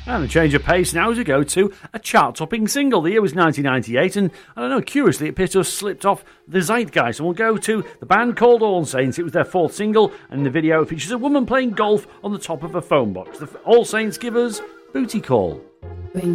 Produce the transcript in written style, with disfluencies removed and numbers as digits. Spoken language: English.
And a change of pace now to go to a chart-topping single. The year was 1998, and I don't know, curiously, it appears to have slipped off the zeitgeist. And we'll go to the band called All Saints. It was their fourth single, and in the video it features a woman playing golf on the top of a phone box. The All Saints give us Booty Call.